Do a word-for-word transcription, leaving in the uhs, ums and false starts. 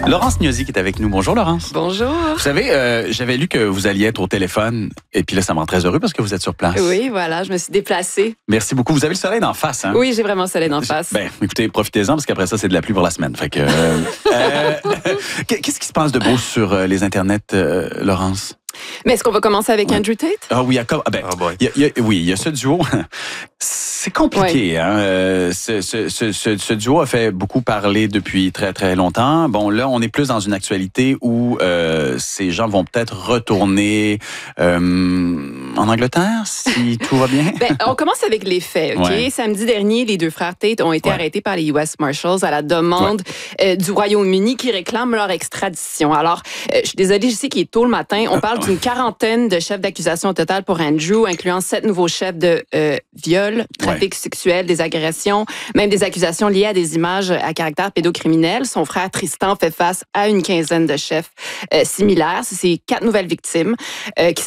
Laurence Gnosy qui est avec nous. Bonjour, Laurence. Bonjour. Vous savez, euh, j'avais lu que vous alliez être au téléphone et puis là, ça me rend très heureux parce que vous êtes sur place. Oui, voilà, je me suis déplacée. Merci beaucoup. Vous avez le soleil d'en face, hein? Oui, j'ai vraiment le soleil d'en face. Ben, écoutez, profitez-en parce qu'après ça, c'est de la pluie pour la semaine. Fait que, euh, euh, qu'est-ce qui se passe de beau sur euh, les internets, euh, Laurence? Mais est-ce qu'on va commencer avec Ouais. Andrew Tate? Ah oui, d'accord. Ah ben, Oh boy. y a, y a, oui, il y a ce duo. C'est compliqué. Ouais. Hein? Euh, ce, ce, ce, ce duo a fait beaucoup parler depuis très, très longtemps. Bon, là, on est plus dans une actualité où euh, ces gens vont peut-être retourner euh, en Angleterre, si tout va bien. Ben, on commence avec les faits, OK? Ouais. Samedi dernier, les deux frères Tate ont été Ouais. arrêtés par les U S Marshals à la demande euh, du Royaume-Uni qui réclame leur extradition. Alors, euh, je suis désolée, je sais qu'il est tôt le matin. On parle d'une quarantaine de chefs d'accusation au total pour Andrew, incluant sept nouveaux chefs de euh, viol, trafic sexuel, des agressions, même des accusations liées à des images à caractère pédocriminel. Son frère Tristan fait face à une quinzaine de chefs euh, similaires. C'est quatre nouvelles victimes euh, qui